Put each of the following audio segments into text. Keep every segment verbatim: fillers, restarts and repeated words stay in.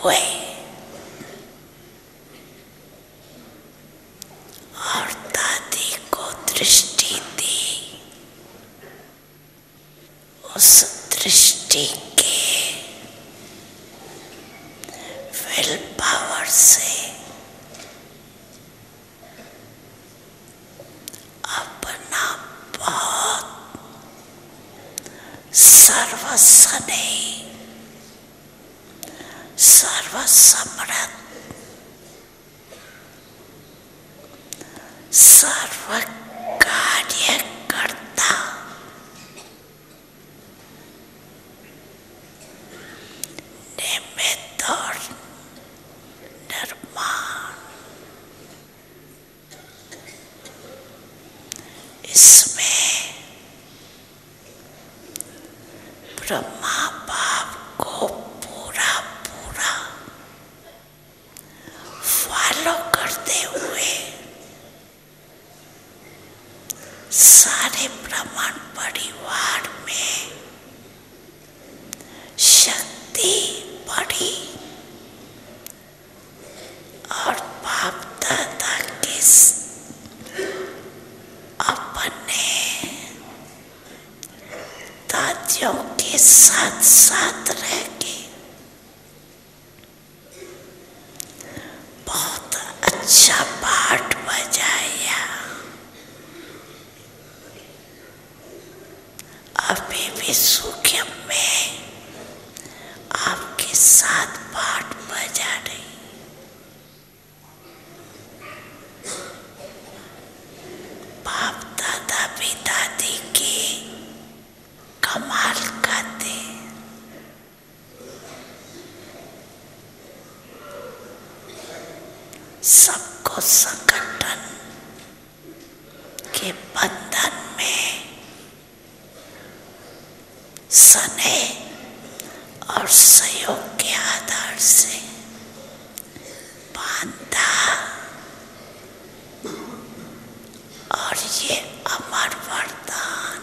हुए और दादी को दृष्टि दी। उस दृष्टि के विल पावर से अपना बहुत सर्वस्व नहीं, सर्वसमर्थ, सर्व कार्य करता निमित्त और निर्माण, इसमें ब्रह्मा बाप को पूरा पूरा फॉलो करते हुए सारे ब्राह्मण परिवार में शक्ति बढ़ी और बाप दादा के अपने दादियों के साथ साथ रह के बहुत अच्छा पाठ बजाया। अभी भी सूक्ष्म में आपके साथ पाठ बजा रही। बाप दादा भी दादी की कमाल गाते। सबको संगठन के बंधन में स्नेह और सहयोग के आधार से बांधा और ये अमर वरदान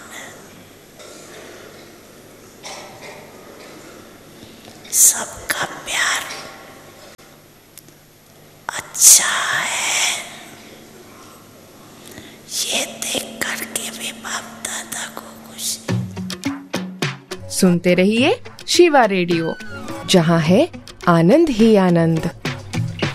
सबका प्यार अच्छा है, ये देख करके भी बाप दादा को खुशी। सुनते रहिए शिवा रेडियो, जहां है आनंद ही आनंद।